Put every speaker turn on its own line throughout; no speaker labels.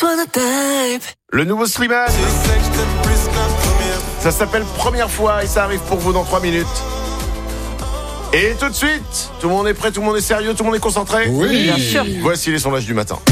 Le nouveau Slimane. Ça s'appelle Première fois et ça arrive pour vous dans 3 minutes. Et tout de suite, tout le monde est prêt, tout le monde est sérieux, tout le monde est concentré ?
Oui,
bien sûr.
Voici les sondages du matin.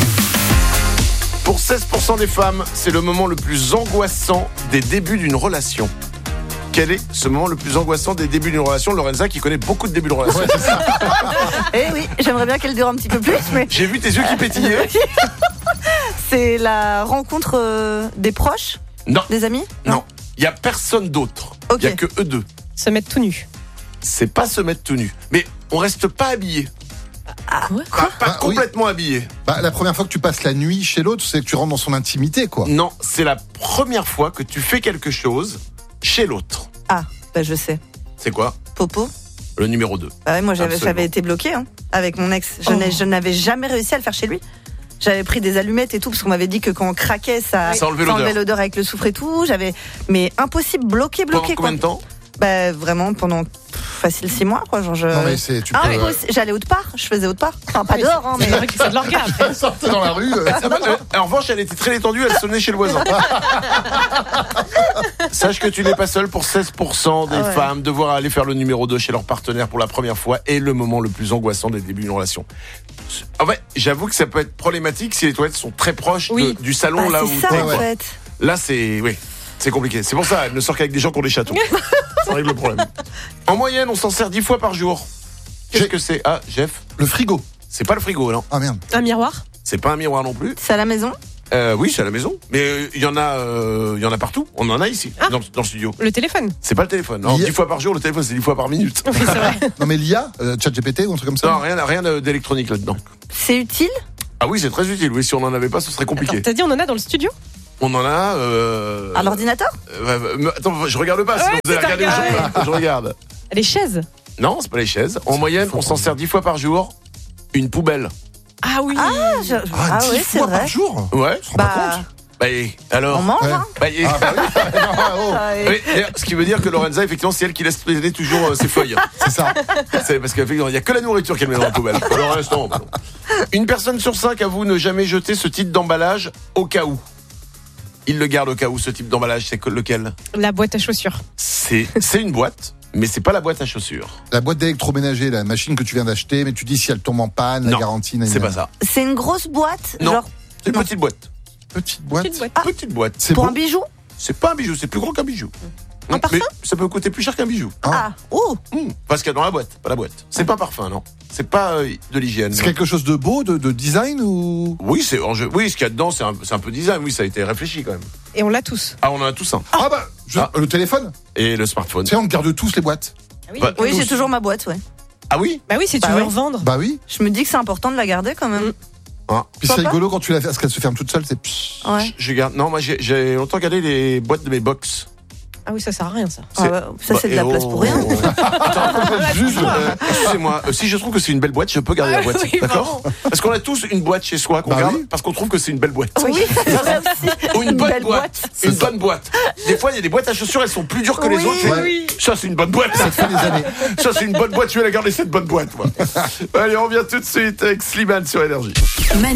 Pour 16% des femmes, c'est le moment le plus angoissant des débuts d'une relation. Quel est ce moment le plus angoissant des débuts d'une relation ? Lorenza qui connaît beaucoup de débuts de relation.
Ouais, c'est ça.
Eh oui, j'aimerais bien qu'elle dure un petit peu plus, mais
J'ai vu tes yeux qui pétillaient.
c'est la rencontre des proches,
Non,
des amis.
non, il y a personne d'autre.
Ok.
Il y a que eux deux.
Se mettre tout nu.
C'est pas se mettre tout nu, mais on reste pas habillé. Pas
Ah, oui.
complètement habillé.
Bah, la première fois que tu passes la nuit chez l'autre, c'est que tu rentres dans son intimité, quoi.
Non, c'est la première fois que tu fais quelque chose chez l'autre.
Ah, bah je sais.
C'est quoi ?
Popo.
Le numéro 2.
Bah ouais, moi
Absolument.
j'avais été bloquée avec mon ex. Je n'avais jamais réussi à le faire chez lui. J'avais pris des allumettes et tout parce qu'on m'avait dit que quand on craquait ça
enlevait l'odeur.
l'odeur avec le soufre et tout. Mais impossible, bloqué
Pendant
quoi.
combien de temps ?
Bah vraiment pendant facile 6 mois quoi. Genre
Non, mais c'est, tu peux.
j'allais autre part, je faisais autre part. Enfin pas dehors mais.
C'est vrai que c'est de l'orgasme.
Sortez dans la rue.
En revanche, elle était très détendue, elle sonnait chez le voisin. Sache que tu n'es pas seul. Pour 16% des femmes, devoir aller faire le numéro 2 chez leur partenaire pour la première fois est le moment le plus angoissant des débuts d'une relation. En fait, j'avoue que ça peut être problématique si les toilettes sont très proches du salon là où
c'est ça
t'es,
en
quoi.
fait.
Là, c'est compliqué. C'est pour ça, elle ne sort qu'avec des gens qui ont des châteaux. Ça règle le problème. En moyenne, on s'en sert 10 fois par jour. Qu'est-ce que c'est ? Ah, Jeff ?
Le frigo.
C'est pas le frigo, non ?
Ah merde.
Un miroir.
C'est pas un miroir non plus.
C'est à la maison.
Oui, c'est à la maison. Mais il y en a partout. On en a ici, dans le studio.
Le téléphone.
C'est pas le téléphone. Non, 10 fois par jour, le téléphone, c'est 10 fois par minute.
Oui, c'est vrai.
Non, mais l'IA, ChatGPT ou un truc comme ça.
Non, rien d'électronique là-dedans.
C'est utile.
Ah oui, c'est très utile. Oui, si on en avait pas, ce serait compliqué.
Attends, t'as dit on en a dans le studio ?
On en a.
À l'ordinateur.
Attends, je regarde pas. Sinon vous allez regarder
regardes.
où je regarde.
Les chaises.
Non, c'est pas les chaises. En moyenne, on s'en sert 10 fois par jour. Une poubelle.
Ah oui.
Ah, 10
ouais, c'est
fois
vrai.
par jour.
Ouais.
Je me rends pas compte.
Bah, et alors.
On mange
Ouais.
Bah, et-
Ah, bah oui. Non, oh,
Oui, d'ailleurs, ce qui veut dire que Lorenza, effectivement, c'est elle qui laisse traîner toujours ses feuilles.
c'est ça.
C'est parce qu'effectivement, il n'y a que la nourriture qu'elle met dans la poubelle. Le reste, non. Une personne sur 5 avoue ne jamais jeter ce type d'emballage au cas où. Il le garde au cas où, ce type d'emballage, c'est lequel ?
La boîte à chaussures.
C'est une boîte, mais c'est pas la boîte à chaussures.
La boîte d'électroménager, la machine que tu viens d'acheter, mais tu dis si elle tombe en panne,
Non,
la garantie.
C'est pas ça.
C'est une grosse boîte.
Non.
Genre
C'est une petite boîte.
Petite boîte.
Petite boîte.
Petite boîte.
C'est
pour
beau.
un bijou.
C'est pas un bijou, c'est plus gros qu'un bijou.
Un parfum ?
Mais ça peut coûter plus cher qu'un bijou.
Ah. Oh.
Parce qu'il y a dans la boîte, pas la boîte. C'est pas un parfum, non. C'est pas de l'hygiène.
C'est
non.
quelque chose de beau, de design ou.
Oui, oui, ce qu'il y a dedans, c'est un peu design. Oui, ça a été réfléchi quand même.
Et on l'a tous.
Ah, on en a tous un.
Ah bah, le téléphone.
Et le smartphone.
Tu sais, on garde tous les boîtes.
Bah,
Oui,
nous
j'ai
aussi.
toujours ma boîte, ouais.
Ah oui.
Bah oui, si tu
Bah
veux
ouais.
en vendre.
Bah oui.
Je me dis que c'est important de la garder quand même.
Ah.
Puis c'est
Pourquoi
rigolo quand tu la fais, parce qu'elle se ferme toute seule, c'est.
Ouais.
Je garde. Non, moi j'ai longtemps gardé les boîtes de mes box.
Ah oui, ça sert à rien ça.
Ah bah, ça c'est de la place pour rien.
Excusez-moi, si je trouve que c'est une belle boîte, je peux garder la boîte.
Oui,
D'accord ? Parce qu'on a tous une boîte chez soi qu'on
Bah
garde
oui.
parce qu'on trouve que c'est une belle boîte.
Oui, c'est vrai aussi.
Ou une bonne
belle
boîte. Une bonne boîte. Des fois, il y a des boîtes à chaussures, elles sont plus dures que les
Oui,
autres.
oui.
Ça, c'est une bonne boîte.
Ça te fait des années.
Ça, c'est une bonne boîte. Je vais la garder, cette bonne boîte, moi. Allez, on revient tout de suite avec Slimane sur Énergie.